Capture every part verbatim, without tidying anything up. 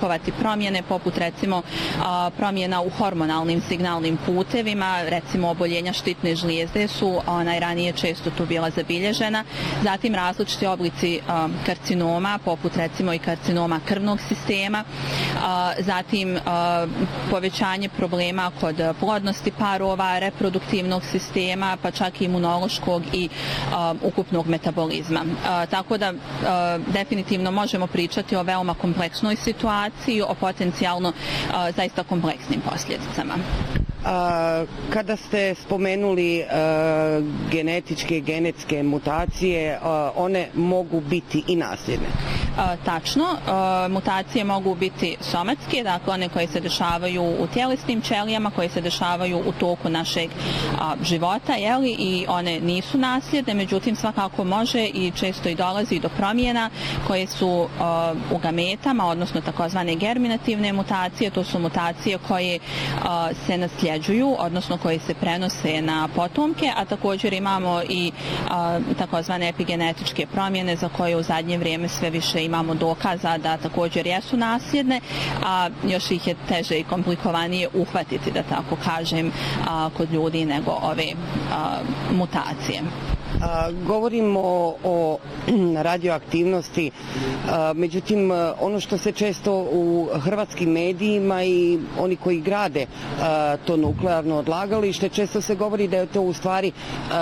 uzrokovati promjene poput recimo promjena u hormonalnim signalnim putevima, recimo oboljenja štitne žlijezde su najranije često tu bila zabilježena, zatim različiti oblici karcinoma poput recimo i karcinoma krvnog sistema, zatim povećanje problema kod plodnosti parova, reproduktivnog sistema, pa čak i imunološkog i ukupnog metabolizma. Tako da definitivno možemo pričati o veoma kompleksnoj situaciji, o potencijalno zaista kompleksnim posljedicama. A, kada ste spomenuli a, genetičke i genetske mutacije, a, one mogu biti i nasljedne? A, tačno, a, mutacije mogu biti somatske, dakle one koje se dešavaju u tjelesnim ćelijama, koje se dešavaju u toku našeg a, života, jeli, i one nisu nasljedne, međutim svakako može i često i dolazi do promjena koje su a, u gametama, odnosno takozvane germinativne mutacije, to su mutacije koje a, se nasljeđuju, odnosno koji se prenose na potomke, a također imamo i a, takozvane epigenetičke promjene za koje u zadnje vrijeme sve više imamo dokaza da također jesu nasljedne, a još ih je teže i komplikovanije uhvatiti, da tako kažem, a, kod ljudi nego ove a, mutacije. A, govorimo o, o radioaktivnosti, a, međutim ono što se često u hrvatskim medijima i oni koji grade a, to nuklearno odlagalište, često se govori da je to u stvari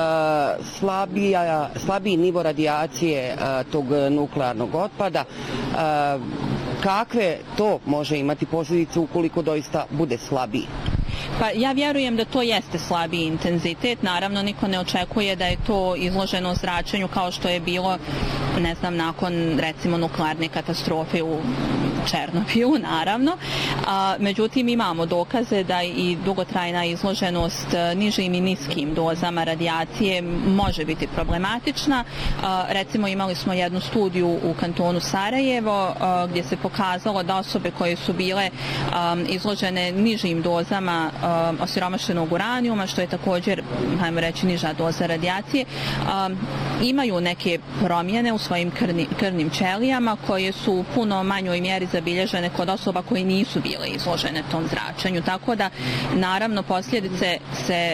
a, slabija, slabiji nivo radijacije a, tog nuklearnog otpada. A, kakve to može imati posljedice ukoliko doista bude slabiji? Pa ja vjerujem da to jeste slabiji intenzitet, naravno niko ne očekuje da je to izloženo zračenju kao što je bilo, ne znam, nakon recimo nuklearne katastrofe u Černobilu, naravno. A, međutim, imamo dokaze da i dugotrajna izloženost nižim i niskim dozama radijacije može biti problematična. A, recimo imali smo jednu studiju u kantonu Sarajevo a, gdje se pokazalo da osobe koje su bile a, izložene nižim dozama a, osiromašenog uranijuma, što je također, hajmo reći, niža doza radijacije, a, imaju neke promjene u svojim krvni, krvnim ćelijama koje su u puno manjoj mjeri zabilježene kod osoba koji nisu bile izložene tom zračenju. Tako da, naravno, posljedice se,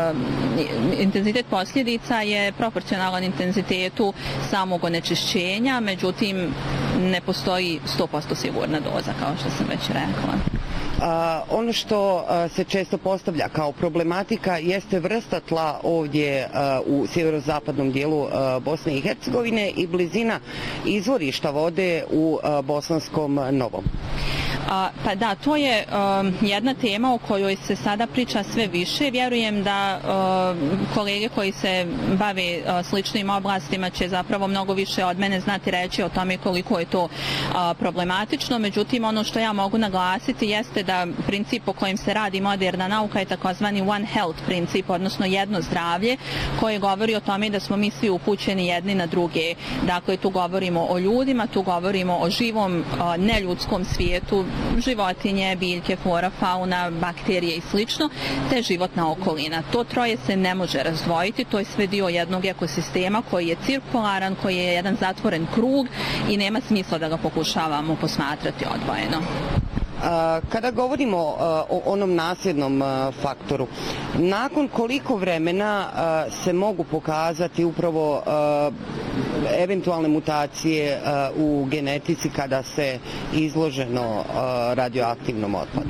uh, intenzitet posljedica je proporcionalan intenzitetu samog onečišćenja, međutim, ne postoji sto posto sigurna doza, kao što sam već rekla. A, ono što a, se često postavlja kao problematika jeste vrsta tla ovdje a, u sjeverozapadnom dijelu a, Bosne i Hercegovine i blizina izvorišta vode u a, Bosanskom Novom. A, pa da, to je um, jedna tema o kojoj se sada priča sve više. Vjerujem da uh, kolege koji se bave uh, sličnim oblastima će zapravo mnogo više od mene znati reći o tome koliko je to uh, problematično. Međutim, ono što ja mogu naglasiti jeste da princip po kojem se radi moderna nauka je takozvani One Health princip, odnosno jedno zdravlje, koje govori o tome da smo mi svi upućeni jedni na druge. Dakle, tu govorimo o ljudima, tu govorimo o živom, uh, neljudskom svijetu, životinje, biljke, flora, fauna, bakterije i slično, te životna okolina. To troje se ne može razdvojiti, to je sve dio jednog ekosistema koji je cirkularan, koji je jedan zatvoren krug i nema smisla da ga pokušavamo posmatrati odvojeno. Kada govorimo o onom nasljednom faktoru, nakon koliko vremena se mogu pokazati upravo eventualne mutacije u genetici kada se izloženo radioaktivnom otpadu?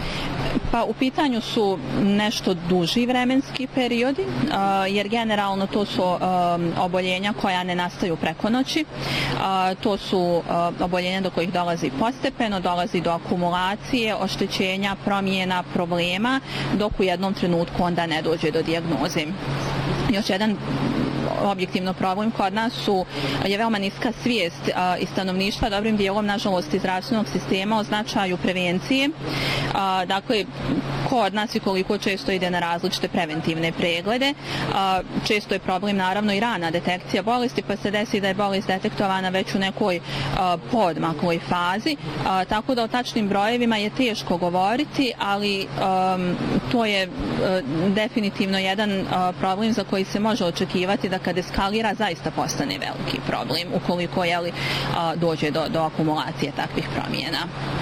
Pa u pitanju su nešto duži vremenski periodi, uh, jer generalno to su uh, oboljenja koja ne nastaju preko noći. Uh, to su uh, oboljenja do kojih dolazi postepeno, dolazi do akumulacije, oštećenja, promjena, problema, dok u jednom trenutku onda ne dođe do dijagnoze. Još jedan objektivno problem kod nas su, je veoma niska svijest a, i stanovništva, dobrim dijelom, nažalost, iz zdravstvenog sistema o značaju prevencije. A, dakle, kod nas i koliko često ide na različite preventivne preglede. A, često je problem, naravno, i rana detekcija bolesti, pa se desi da je bolest detektovana već u nekoj a, podmakloj fazi. A, tako da o tačnim brojevima je teško govoriti, ali a, to je a, definitivno jedan a, problem za koji se može očekivati da kad eskalira zaista postane veliki problem ukoliko jeli, a, dođe do, do akumulacije takvih promjena.